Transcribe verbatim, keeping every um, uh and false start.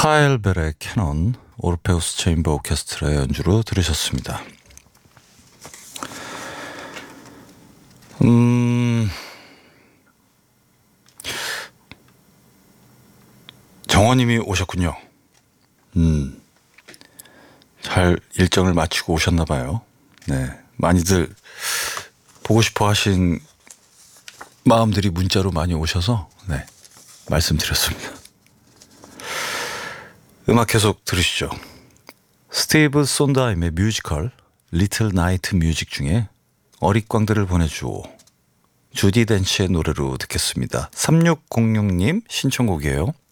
카일 벨의 캐논, 오르페우스 체인버 오케스트라의 연주로 들으셨습니다. 음, 정원님이 오셨군요. 음, 잘 일정을 마치고 오셨나봐요. 네, 많이들 보고 싶어 하신 마음들이 문자로 많이 오셔서 네, 말씀드렸습니다. 음악 계속 들으시죠. 스티브 손다임의 뮤지컬 리틀 나이트 뮤직 중에 어릿광들을 보내주오, 주디 덴치의 노래로 듣겠습니다. 삼육공육 님 신청곡이에요.